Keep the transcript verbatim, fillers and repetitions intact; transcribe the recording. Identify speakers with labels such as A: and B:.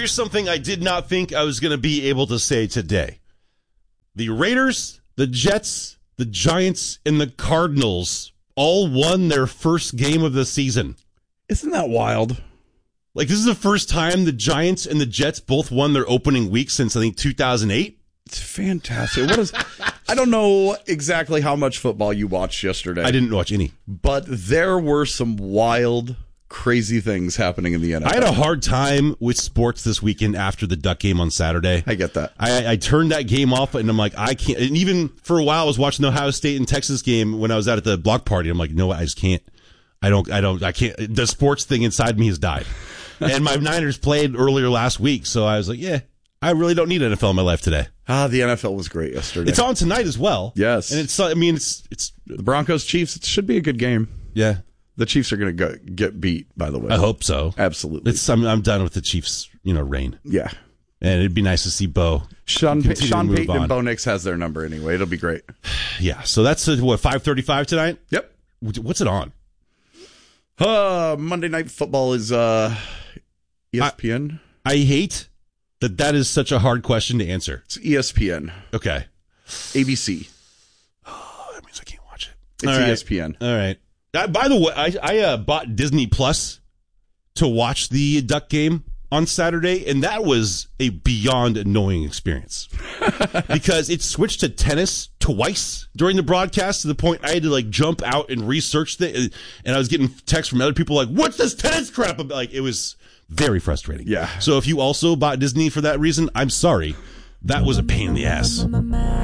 A: Here's something I did not think I was going to be able to say today. The Raiders, the Jets, the Giants, and the Cardinals all won their first game of the season.
B: Isn't that wild?
A: Like, this is the first time the Giants and the Jets both won their opening week since, I think, two thousand eight.
B: It's fantastic. What is? I don't know exactly how much football you watched yesterday.
A: I didn't watch any.
B: But there were some wild, crazy things happening in the N F L.
A: I had a hard time with sports this weekend after the Duck game on Saturday.
B: I get that.
A: I, I turned that game off, and I'm like, I can't. And even for a while, I was watching the Ohio State and Texas game when I was out at the block party. I'm like, no, I just can't. I don't, I don't, I can't. The sports thing inside me has died. And my Niners played earlier last week, so I was like, yeah, I really don't need N F L in my life today.
B: Ah, the N F L was great yesterday.
A: It's on tonight as well.
B: Yes.
A: And it's, I mean, it's, it's
B: the Broncos Chiefs. It should be a good game.
A: Yeah.
B: The Chiefs are going to go get beat, by the way.
A: I hope so.
B: Absolutely.
A: It's, I'm, I'm done with the Chiefs, you know, reign.
B: Yeah.
A: And it'd be nice to see Bo.
B: Sean, pa- Sean
A: move
B: Payton
A: on.
B: and Bo Nix has their number anyway. It'll be great.
A: Yeah. So that's, uh, what, five thirty-five tonight?
B: Yep.
A: What's it on?
B: Uh, Monday Night Football is uh, E S P N.
A: I, I hate that that is such a hard question to answer.
B: It's E S P N.
A: Okay.
B: A B C.
A: Oh, that means I can't watch it.
B: It's
A: All right.
B: E S P N.
A: All right. Uh, by the way, I, I uh, bought Disney Plus to watch the Duck game on Saturday, and that was a beyond annoying experience because it switched to tennis twice during the broadcast to the point I had to like jump out and research it, and I was getting texts from other people like, "What's this tennis crap about?" Like, it was very frustrating.
B: Yeah.
A: So if you also bought Disney for that reason, I'm sorry. That was a pain in the ass.